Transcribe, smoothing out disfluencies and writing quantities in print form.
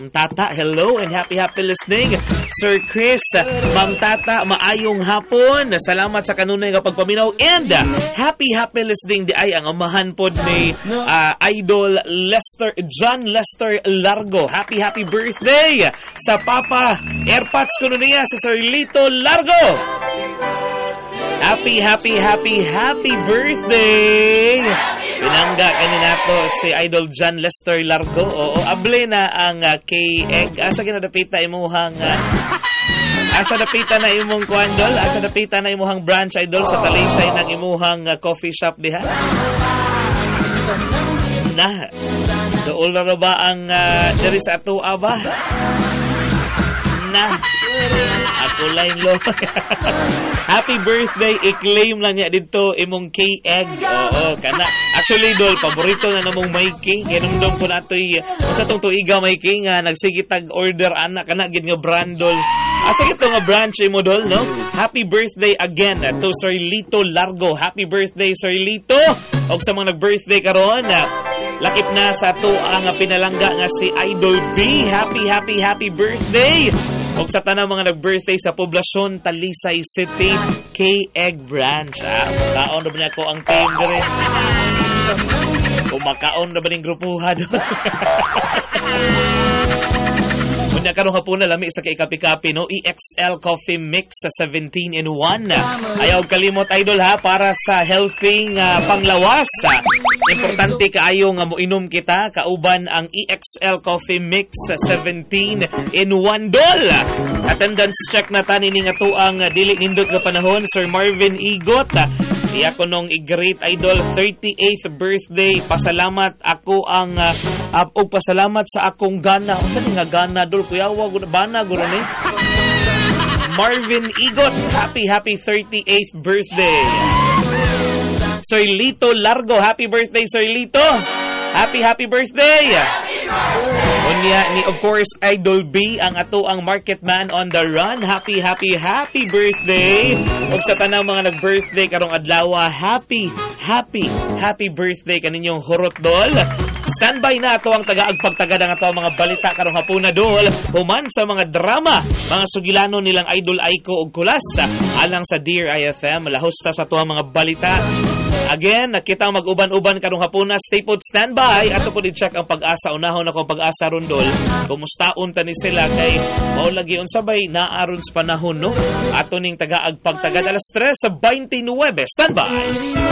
Tata, hello and happy listening. Sir Chris, Ma'am Tata, maayong hapon. Salamat sa kanunay nga pagpaminaw and happy listening di ay ang amahan pod ni Idol John Lester Largo. Happy birthday sa Papa Airpods ko niya si Sir Lito Largo. Happy birthday! Pinangga kanina to si Idol John Lester Largo. Oo, able na ang K-Egg. Asa ginadapita imuhang asa dapita na imong kuandol? Asa dapita na imuhang branch, Idol, sa talisay ng imuhang coffee shop diha? Na, dool na ba ang diri sa atua ba? Na, ako line lo. Happy birthday, i-claim lang niya dito imong K-Egg. Oo, kana. Actually, Dol, paborito na namong Mikey. Ganun ko na ito'y, sa itong tuiga Mikey, nga nagsigitag order, anak, kana, gin nga brand, Dol. Asa ito nga branch mo, Dol, no? Happy birthday again to Sir Lito Largo. Happy birthday, Sir Lito. O sa mga nag-birthday karon, lakip na sa ito ang pinalangga nga si Idol B. Happy birthday. O sa tanang mga nag-birthday sa poblasyon Talisay City, K-Egg Branch. Makaon na ba niya ko ang team dere? Makaon na ba niyang grupuha doon? Unya karong hapon na lami sa kapi-kapi, no? EXL Coffee Mix sa 17-in-1. Ayaw kalimot, Idol, ha, para sa healthy panglawas. Importante kaayo nga moinom kita kauban ang EXL Coffee Mix sa 17-in-1, Dol. Attendance check na tanin nga to ang dili nindot nga panahon, Sir Marvin Igot. Iya ko nung i-great, Idol, 38th birthday. Pasalamat ako ang og pasalamat sa akong gana. Unsa ni nga gana, Dol? Kuyawa gud bana guro ni. Marvin Igot, happy 38th birthday. Sir Lito Largo, happy birthday, Sir Lito. Happy birthday. Unya ni of course Idol B ang ato ang market man on the run. Happy birthday. Ug sa tanang mga nag-birthday karong adlaw, happy birthday kaninyong hurot, Dol. Standby na ato ang taga-agpagtagad ang ato ang mga balita karong hapuna, Dol. Human sa mga drama, mga sugilano nilang Idol Aiko ug Kulas alang sa Dear IFM. Lahosta sa ato ang mga balita. Again, nakita ang mag-uban-uban karong hapuna. Stay put, standby. Ato po i-check ang pag-asa. Unahon ako pag-asa ron, Dol. Kumustaon ta ni sila kay maulagi unsabay naaron sa panahon, no? Ato ning taga-agpagtagad alas 3:29. Standby.